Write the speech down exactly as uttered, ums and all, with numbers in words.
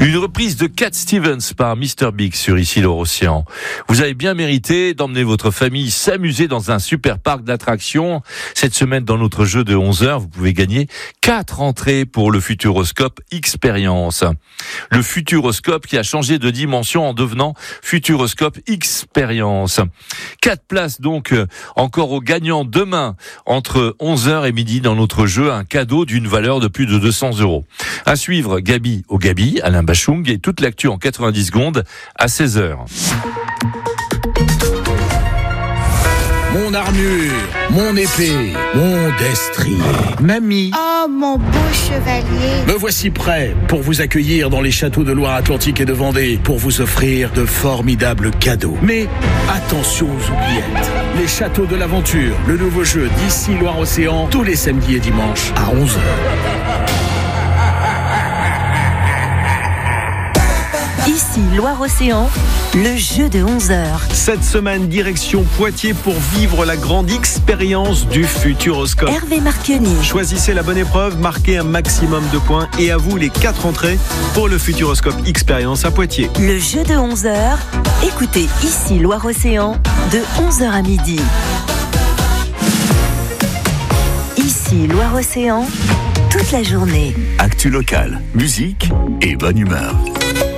Une reprise de Cat Stevens par mister Big sur Ici l'Océan. Vous avez bien mérité d'emmener votre famille s'amuser dans un super parc d'attractions. Cette semaine, dans notre jeu de onze heures, vous pouvez gagner quatre entrées pour le Futuroscope Experience. Le Futuroscope qui a changé de dimension en devenant Futuroscope Experience. Quatre places donc encore aux gagnants demain entre onze heures et midi dans notre jeu. Un cadeau d'une valeur de plus de deux cents euros. À suivre, Gabi au Gabi, Alain Bachung et toute l'actu en quatre-vingt-dix secondes à seize heures. Mon armure, mon épée, mon destrier, mamie. Oh, mon beau chevalier. Me voici prêt pour vous accueillir dans les châteaux de Loire-Atlantique et de Vendée, pour vous offrir de formidables cadeaux. Mais attention aux oubliettes. Les châteaux de l'aventure, le nouveau jeu d'Ici Loire-Océan, tous les samedis et dimanches à onze heures. Ici Loire-Océan, le jeu de onze heures. Cette semaine, direction Poitiers pour vivre la grande expérience du Futuroscope. Hervé Marchionni. Choisissez la bonne épreuve, marquez un maximum de points et à vous les quatre entrées pour le Futuroscope Experience à Poitiers. Le jeu de onze heures, écoutez Ici Loire-Océan de onze heures à midi. Ici Loire-Océan, toute la journée. Actu locale, musique et bonne humeur.